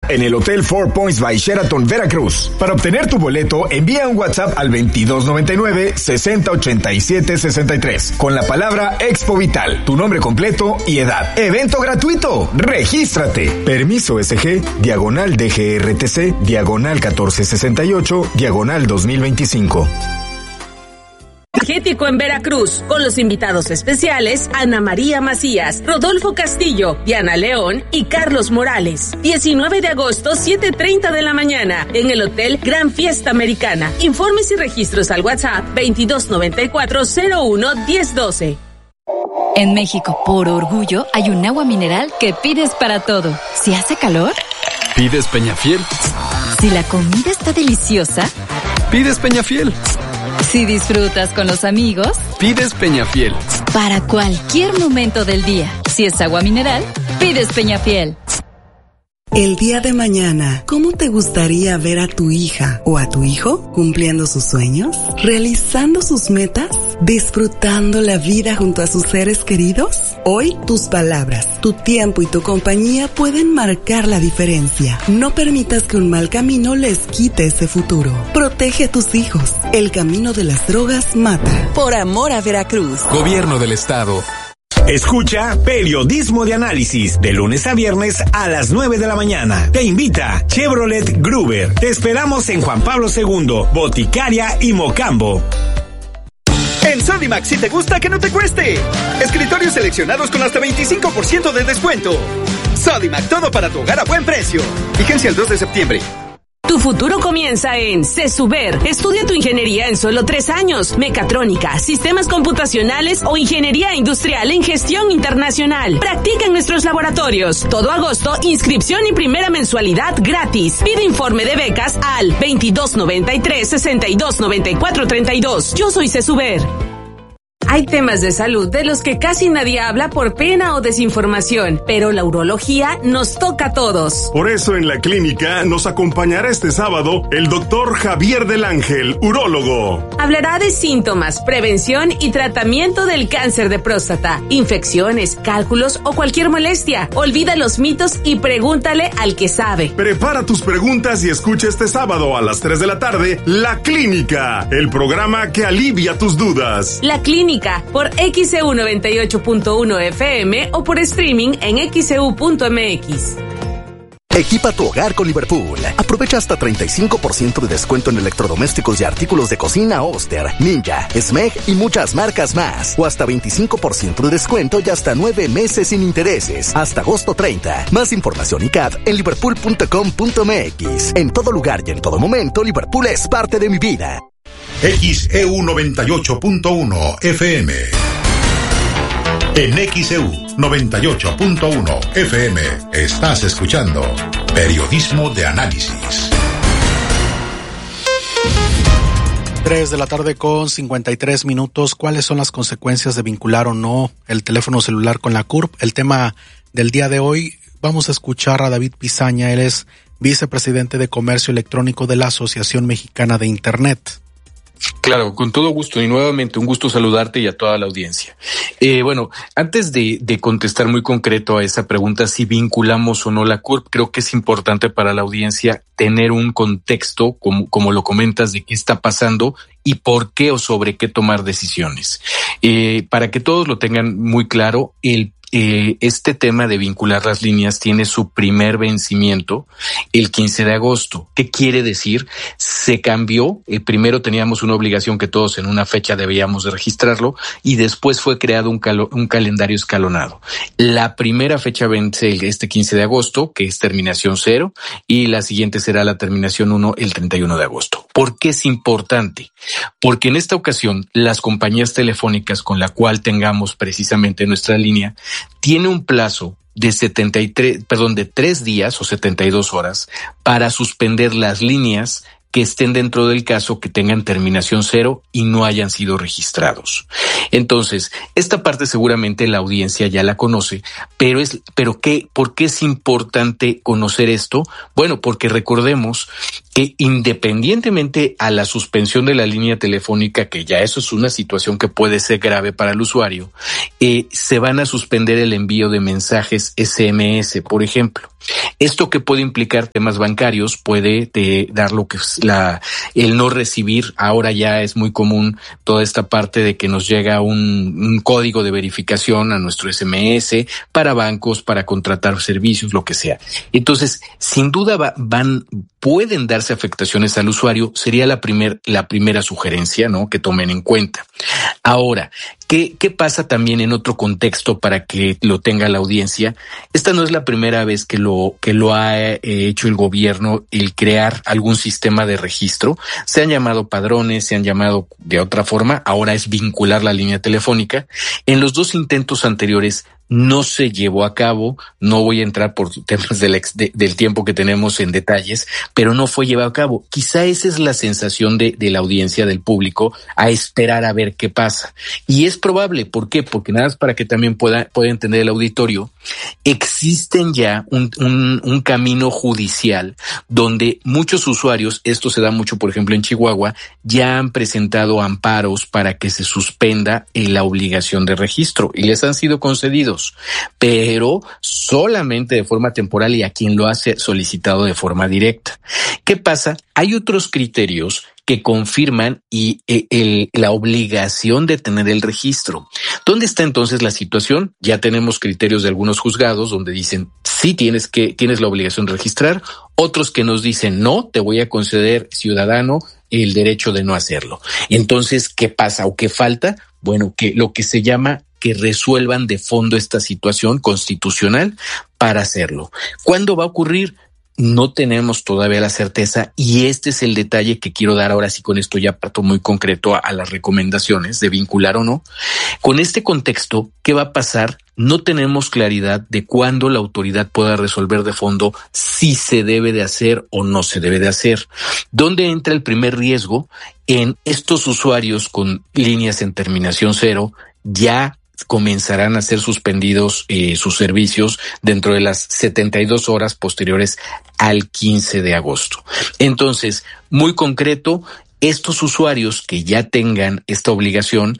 En el Hotel Four Points by Sheraton Veracruz. Para obtener tu boleto, envía un WhatsApp al 2299-608763 con la palabra Expo Vital, tu nombre completo y edad. Evento gratuito. Regístrate. Permiso SG, /DGRTC, /1468, /2025. Energético en Veracruz, con los invitados especiales Ana María Macías, Rodolfo Castillo, Diana León y Carlos Morales. 19 de agosto, 7:30 de la mañana, en el Hotel Gran Fiesta Americana. Informes y registros al WhatsApp 2294-01-1012. En México, por orgullo, hay un agua mineral que pides para todo. Si hace calor, pides Peñafiel. Si la comida está deliciosa, pides Peñafiel. Si disfrutas con los amigos, pides Peñafiel. Para cualquier momento del día, si es agua mineral, pides Peñafiel. El día de mañana, ¿cómo te gustaría ver a tu hija o a tu hijo cumpliendo sus sueños, realizando sus metas, disfrutando la vida junto a sus seres queridos? Hoy, tus palabras, tu tiempo y tu compañía pueden marcar la diferencia. No permitas que un mal camino les quite ese futuro. Protege a tus hijos. El camino de las drogas mata. Por amor a Veracruz. Gobierno del Estado. Escucha Periodismo de Análisis de lunes a viernes a las 9 de la mañana. Te invita Chevrolet Gruber. Te esperamos en Juan Pablo II, Boticaria y Mocambo. En Sodimac, si te gusta, que no te cueste. Escritorios seleccionados con hasta 25% de descuento. Sodimac, todo para tu hogar a buen precio. Vigencia el 2 de septiembre. Tu futuro comienza en CESUBER. Estudia tu ingeniería en solo 3 años. Mecatrónica, sistemas computacionales o ingeniería industrial en gestión internacional. Practica en nuestros laboratorios. Todo agosto, inscripción y primera mensualidad gratis. Pide informe de becas al 2293-629432. Yo soy CESUBER. Hay temas de salud de los que casi nadie habla por pena o desinformación, pero la urología nos toca a todos. Por eso en la clínica nos acompañará este sábado el doctor Javier del Ángel, urólogo. Hablará de síntomas, prevención y tratamiento del cáncer de próstata, infecciones, cálculos o cualquier molestia. Olvida los mitos y pregúntale al que sabe. Prepara tus preguntas y escucha este sábado a las 3 de la tarde La Clínica, el programa que alivia tus dudas. La Clínica por XEU 98.1 FM o por streaming en XEU.mx. Equipa tu hogar con Liverpool. Aprovecha hasta 35% de descuento en electrodomésticos y artículos de cocina Oster, Ninja, Smeg y muchas marcas más. O hasta 25% de descuento y hasta 9 meses sin intereses. Hasta agosto 30. Más información y CAD en liverpool.com.mx. En todo lugar y en todo momento, Liverpool es parte de mi vida. XEU 98.1 FM. En XEU 98.1 FM estás escuchando Periodismo de Análisis. 3 de la tarde con 53 minutos. ¿Cuáles son las consecuencias de vincular o no el teléfono celular con la CURP? El tema del día de hoy, vamos a escuchar a David Pizaña. Él es vicepresidente de Comercio Electrónico de la Asociación Mexicana de Internet. Claro, con todo gusto, y nuevamente un gusto saludarte y a toda la audiencia. Bueno, antes de contestar muy concreto a esa pregunta, si vinculamos o no la CURP, creo que es importante para la audiencia tener un contexto, como lo comentas, de qué está pasando y por qué o sobre qué tomar decisiones. Para que todos lo tengan muy claro, este tema de vincular las líneas tiene su primer vencimiento el 15 de agosto. ¿Qué quiere decir? Se cambió. Primero teníamos una obligación que todos en una fecha debíamos de registrarlo y después fue creado un calendario escalonado. La primera fecha vence este 15 de agosto, que es terminación 0, y la siguiente será la terminación 1 el 31 de agosto. ¿Por qué es importante? Porque en esta ocasión las compañías telefónicas con la cual tengamos precisamente nuestra línea tiene un plazo de 3 días o 72 horas para suspender las líneas que estén dentro del caso que tengan terminación 0 y no hayan sido registrados. Entonces, esta parte seguramente la audiencia ya la conoce, ¿por qué es importante conocer esto? Bueno, porque recordemos que independientemente a la suspensión de la línea telefónica, que ya eso es una situación que puede ser grave para el usuario, se van a suspender el envío de mensajes SMS, por ejemplo. Esto que puede implicar temas bancarios, puede dar lo que es el no recibir. Ahora ya es muy común toda esta parte de que nos llega un código de verificación a nuestro SMS para bancos, para contratar servicios, lo que sea. Entonces, sin duda pueden darse afectaciones al usuario. Sería la primera sugerencia, ¿no?, que tomen en cuenta. Ahora, ¿qué pasa también en otro contexto para que lo tenga la audiencia? Esta no es la primera vez que lo ha hecho el gobierno, el crear algún sistema de registro. Se han llamado padrones, se han llamado de otra forma. Ahora es vincular la línea telefónica. En los dos intentos anteriores no se llevó a cabo. No voy a entrar por temas del tiempo que tenemos en detalles, pero no fue llevado a cabo. Quizá esa es la sensación de la audiencia, del público, a esperar a ver qué pasa. Y es probable. ¿Por qué? Porque nada más para que también pueda entender el auditorio, existen ya un camino judicial donde muchos usuarios, esto se da mucho, por ejemplo, en Chihuahua, ya han presentado amparos para que se suspenda la obligación de registro y les han sido concedidos, pero solamente de forma temporal y a quien lo ha solicitado de forma directa. ¿Qué pasa? Hay otros criterios que confirman la obligación de tener el registro. ¿Dónde está entonces la situación? Ya tenemos criterios de algunos juzgados donde dicen sí tienes la obligación de registrar, otros que nos dicen no, te voy a conceder, ciudadano, el derecho de no hacerlo. Entonces, ¿qué pasa o qué falta? Bueno, que lo que se llama que resuelvan de fondo esta situación constitucional para hacerlo. ¿Cuándo va a ocurrir? No tenemos todavía la certeza, y este es el detalle que quiero dar ahora sí. Con esto ya parto muy concreto a las recomendaciones de vincular o no. Con este contexto, ¿qué va a pasar? No tenemos claridad de cuándo la autoridad pueda resolver de fondo si se debe de hacer o no se debe de hacer. ¿Dónde entra el primer riesgo? En estos usuarios con líneas en terminación 0, ya comenzarán a ser suspendidos sus servicios dentro de las 72 horas posteriores al 15 de agosto. Entonces, muy concreto, estos usuarios que ya tengan esta obligación,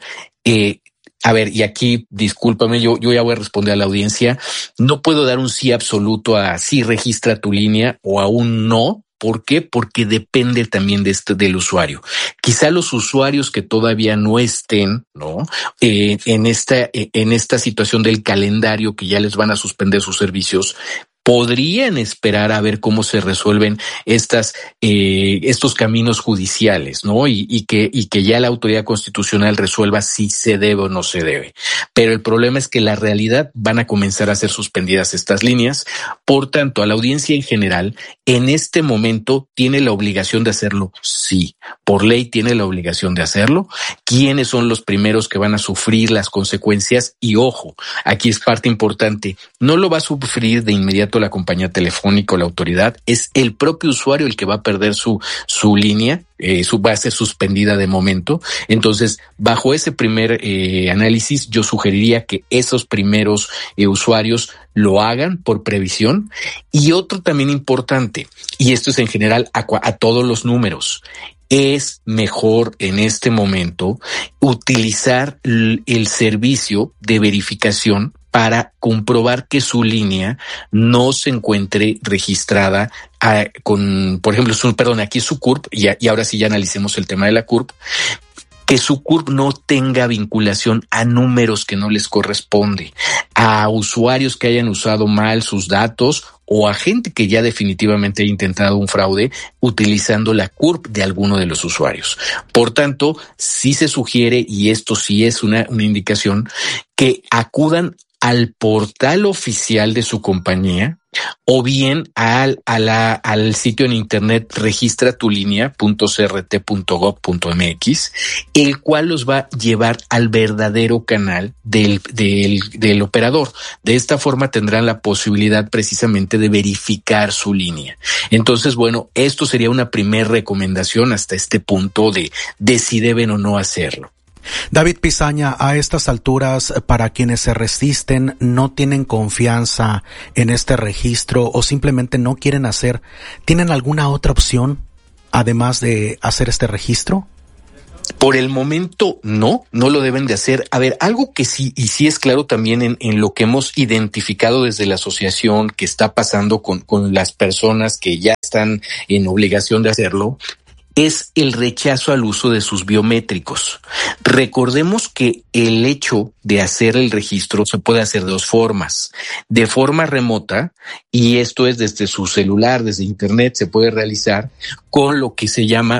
a ver, y aquí, discúlpame, yo ya voy a responder a la audiencia, no puedo dar un sí absoluto a sí registra tu línea o a un no. ¿Por qué? Porque depende también del usuario. Quizá los usuarios que todavía no estén, ¿no?, en esta situación del calendario, que ya les van a suspender sus servicios, podrían esperar a ver cómo se resuelven estos caminos judiciales, ¿no? Y que ya la autoridad constitucional resuelva si se debe o no se debe. Pero el problema es que la realidad van a comenzar a ser suspendidas estas líneas. Por tanto, a la audiencia en general, en este momento tiene la obligación de hacerlo. Sí, por ley tiene la obligación de hacerlo. ¿Quiénes son los primeros que van a sufrir las consecuencias? Y ojo, aquí es parte importante. No lo va a sufrir de inmediato la compañía telefónica o la autoridad, es el propio usuario el que va a perder su línea, va a ser suspendida de momento. Entonces, bajo ese primer análisis, yo sugeriría que esos primeros usuarios lo hagan por previsión. Y otro también importante, y esto es en general a todos los números, es mejor en este momento utilizar el servicio de verificación para comprobar que su línea no se encuentre registrada por ejemplo, aquí su CURP, y ahora sí ya analicemos el tema de la CURP, que su CURP no tenga vinculación a números que no les corresponde, a usuarios que hayan usado mal sus datos o a gente que ya definitivamente haya intentado un fraude utilizando la CURP de alguno de los usuarios. Por tanto, sí se sugiere, y esto sí es una indicación, que acudan al portal oficial de su compañía o bien al sitio en internet registratulinea.crt.gov.mx, el cual los va a llevar al verdadero canal del operador. De esta forma tendrán la posibilidad precisamente de verificar su línea. Entonces, bueno, esto sería una primera recomendación hasta este punto de si deben o no hacerlo. David Pisaña, a estas alturas, para quienes se resisten, no tienen confianza en este registro o simplemente no quieren hacer, ¿tienen alguna otra opción? además de hacer este registro? Por el momento no lo deben de hacer. A ver, algo que sí, y sí es claro también en lo que hemos identificado desde la asociación que está pasando con las personas que ya están en obligación de hacerlo, es el rechazo al uso de sus biométricos. Recordemos que el hecho de hacer el registro se puede hacer de dos formas. De forma remota, y esto es desde su celular, desde internet, se puede realizar con lo que se llama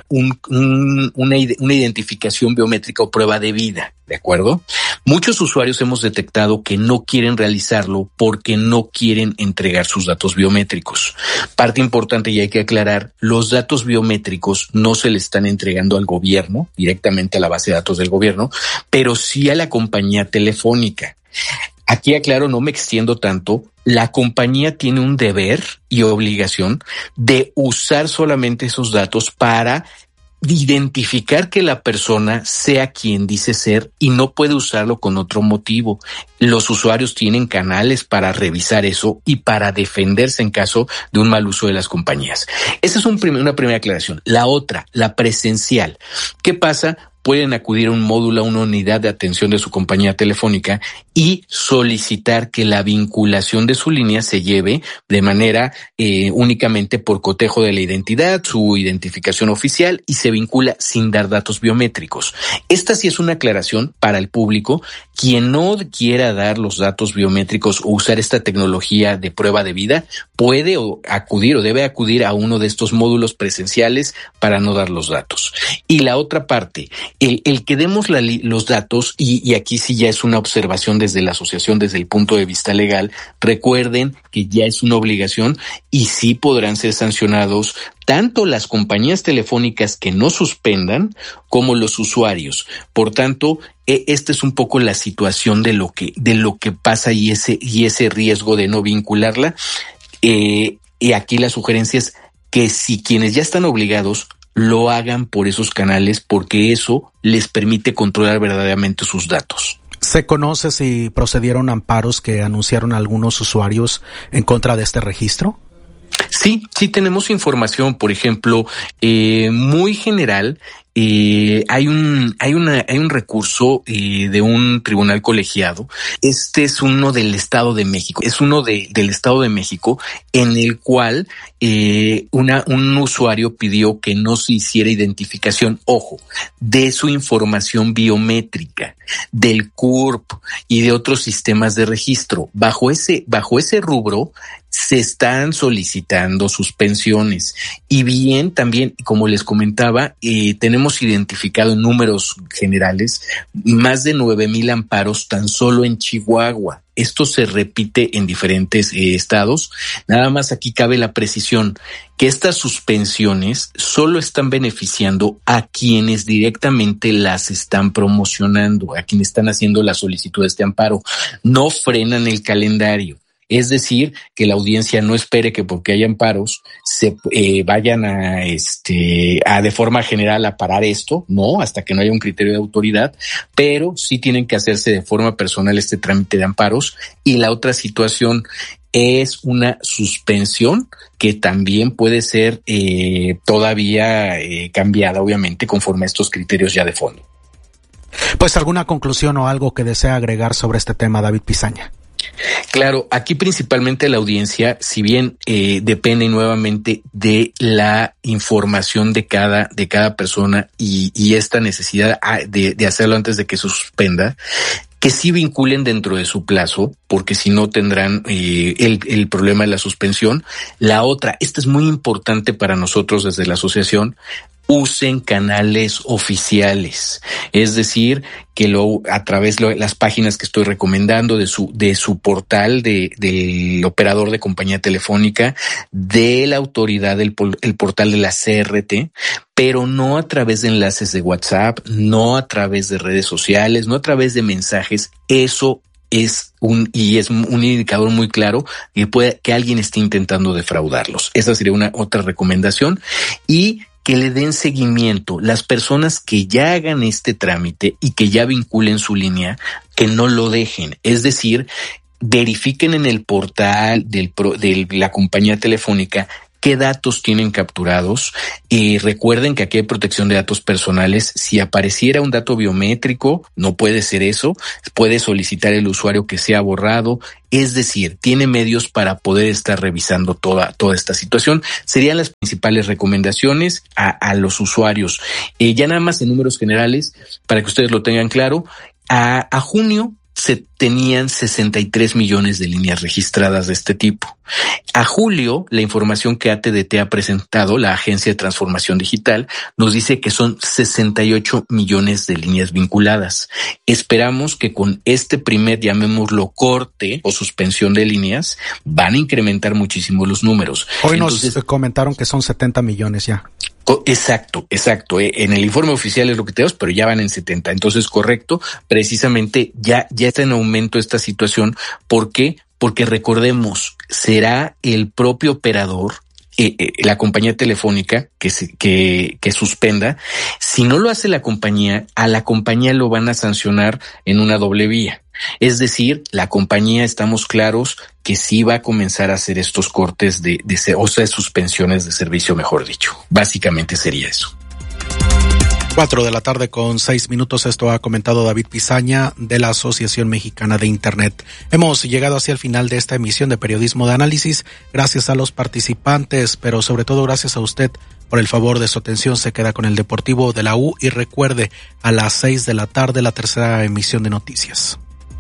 una identificación biométrica o prueba de vida, ¿de acuerdo? Muchos usuarios hemos detectado que no quieren realizarlo porque no quieren entregar sus datos biométricos. Parte importante, y hay que aclarar, los datos biométricos no se le están entregando al gobierno, directamente a la base de datos del gobierno, pero sí a la compañía telefónica. Aquí aclaro, no me extiendo tanto, la compañía tiene un deber y obligación de usar solamente esos datos para identificar que la persona sea quien dice ser y no puede usarlo con otro motivo. Los usuarios tienen canales para revisar eso y para defenderse en caso de un mal uso de las compañías. Esa es una primera aclaración. La otra, la presencial. ¿Qué pasa? Pueden acudir a un módulo, a una unidad de atención de su compañía telefónica y solicitar que la vinculación de su línea se lleve de manera únicamente por cotejo de la identidad, su identificación oficial, y se vincula sin dar datos biométricos. Esta sí es una aclaración para el público. Quien no quiera dar los datos biométricos o usar esta tecnología de prueba de vida puede acudir o debe acudir a uno de estos módulos presenciales para no dar los datos. Y la otra parte, el que demos los datos, y aquí sí ya es una observación desde la asociación, desde el punto de vista legal, recuerden que ya es una obligación y sí podrán ser sancionados tanto las compañías telefónicas que no suspendan como los usuarios. Por tanto, esta es un poco la situación de lo que pasa y ese riesgo de no vincularla. Y aquí la sugerencia es que si quienes ya están obligados lo hagan por esos canales, porque eso les permite controlar verdaderamente sus datos. ¿Se conoce si procedieron amparos que anunciaron algunos usuarios en contra de este registro? Sí tenemos información, por ejemplo, muy general. Hay un recurso de un tribunal colegiado. Este es uno del Estado de México. Es uno del Estado de México en el cual un usuario pidió que no se hiciera identificación, ojo, de su información biométrica, del CURP y de otros sistemas de registro. Bajo ese rubro se están solicitando suspensiones. Y bien, también, como les comentaba, tenemos identificado en números generales más de 9,000 amparos tan solo en Chihuahua. Esto se repite en diferentes estados. Nada más aquí cabe la precisión que estas suspensiones solo están beneficiando a quienes directamente las están promocionando, a quienes están haciendo la solicitud de este amparo. No frenan el calendario. Es decir, que la audiencia no espere que porque hay amparos se vayan a de forma general a parar esto, no, hasta que no haya un criterio de autoridad, pero sí tienen que hacerse de forma personal este trámite de amparos. Y la otra situación es una suspensión que también puede ser todavía cambiada, obviamente, conforme a estos criterios ya de fondo. Pues, ¿alguna conclusión o algo que desea agregar sobre este tema, David Pisaña? Claro, aquí principalmente la audiencia, si bien depende nuevamente de la información de cada persona y esta necesidad de hacerlo antes de que se suspenda, que sí vinculen dentro de su plazo, porque si no tendrán el problema de la suspensión. La otra, esta es muy importante para nosotros desde la asociación, usen canales oficiales, es decir, que a través de las páginas que estoy recomendando de su portal del operador de compañía telefónica, de la autoridad el portal de la CRT, pero no a través de enlaces de WhatsApp, no a través de redes sociales, no a través de mensajes. Eso es un indicador muy claro que alguien esté intentando defraudarlos. Esa sería otra recomendación. Y que le den seguimiento. Las personas que ya hagan este trámite y que ya vinculen su línea, que no lo dejen. Es decir, verifiquen en el portal de la compañía telefónica qué datos tienen capturados. Recuerden que aquí hay protección de datos personales. Si apareciera un dato biométrico, no puede ser eso. Puede solicitar el usuario que sea borrado. Es decir, tiene medios para poder estar revisando toda esta situación. Serían las principales recomendaciones a los usuarios. Ya nada más en números generales, para que ustedes lo tengan claro, a junio se tenían 63 millones de líneas registradas de este tipo. A julio, la información que AT&T ha presentado, la Agencia de Transformación Digital, nos dice que son 68 millones de líneas vinculadas. Esperamos que con este primer, llamémoslo, corte o suspensión de líneas, van a incrementar muchísimo los números. Hoy nos comentaron que son 70 millones ya. Exacto. En el informe oficial es lo que tenemos, pero ya van en 70. Entonces, correcto, precisamente ya está en aumento esta situación. ¿Por qué? Porque recordemos, será el propio operador, la compañía telefónica que suspenda. Si no lo hace la compañía, a la compañía lo van a sancionar en una doble vía. Es decir, la compañía, estamos claros que sí va a comenzar a hacer estos cortes de suspensiones de servicio, mejor dicho. Básicamente sería eso. 4:06 p.m. Esto ha comentado David Pisaña de la Asociación Mexicana de Internet. Hemos llegado hacia el final de esta emisión de Periodismo de Análisis. Gracias a los participantes, pero sobre todo gracias a usted por el favor de su atención. Se queda con el Deportivo de la U y recuerde, a las 6 de la tarde, la tercera emisión de noticias.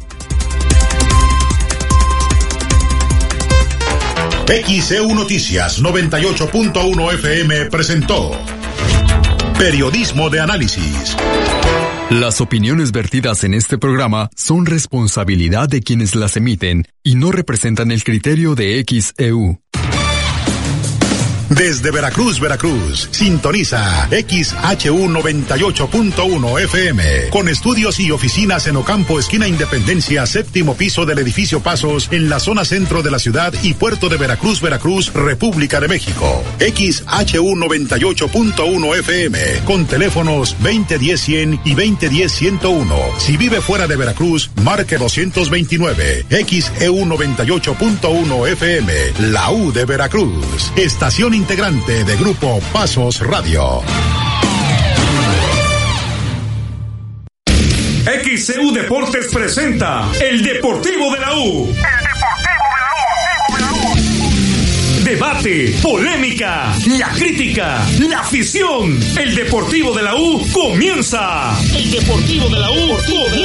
XEU Noticias 98.1 FM presentó Periodismo de Análisis. Las opiniones vertidas en este programa son responsabilidad de quienes las emiten y no representan el criterio de XEU. Desde Veracruz, sintoniza XHU 98.1 FM, con estudios y oficinas en Ocampo, esquina Independencia, séptimo piso del edificio Pasos, en la zona centro de la ciudad y puerto de Veracruz, República de México. XHU 98.1 FM, con teléfonos 2010-100 y 2010-101. Si vive fuera de Veracruz, marque 229. XEU 98.1 FM, la U de Veracruz. Estación integrante de Grupo Pasos Radio. XEU Deportes presenta el Deportivo de la U. Debate, polémica, la crítica, la afición. El Deportivo de la U comienza. El Deportivo de la U comienza.